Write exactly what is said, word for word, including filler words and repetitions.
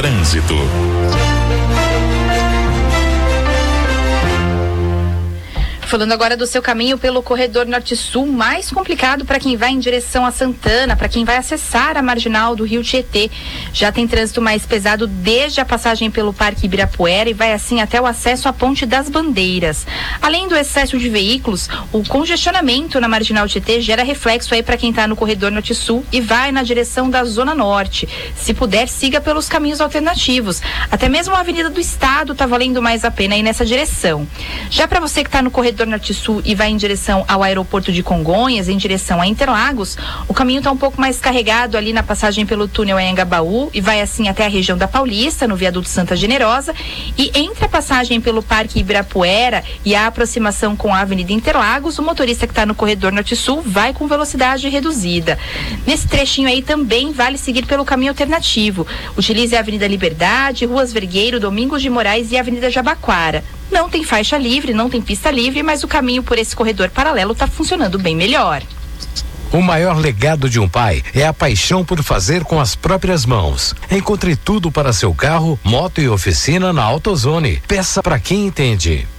Trânsito. Falando agora do seu caminho pelo corredor norte-sul, mais complicado para quem vai em direção a Santana, para quem vai acessar a marginal do Rio Tietê. Já tem trânsito mais pesado desde a passagem pelo Parque Ibirapuera e vai assim até o acesso à Ponte das Bandeiras. Além do excesso de veículos, o congestionamento na marginal Tietê gera reflexo aí para quem está no corredor norte-sul e vai na direção da Zona Norte. Se puder, siga pelos caminhos alternativos. Até mesmo a Avenida do Estado está valendo mais a pena ir nessa direção. Já para você que está no corredor norte-sul e vai em direção ao aeroporto de Congonhas, em direção a Interlagos, o caminho está um pouco mais carregado ali na passagem pelo túnel Anhangabaú e vai assim até a região da Paulista, no viaduto Santa Generosa, e entre a passagem pelo Parque Ibirapuera e a aproximação com a Avenida Interlagos, o motorista que está no corredor norte-sul vai com velocidade reduzida. Nesse trechinho aí também vale seguir pelo caminho alternativo. Utilize a Avenida Liberdade, Ruas Vergueiro, Domingos de Moraes e a Avenida Jabaquara. Não tem faixa livre, não tem pista livre, mas o caminho por esse corredor paralelo está funcionando bem melhor. O maior legado de um pai é a paixão por fazer com as próprias mãos. Encontre tudo para seu carro, moto e oficina na AutoZone. Peça para quem entende.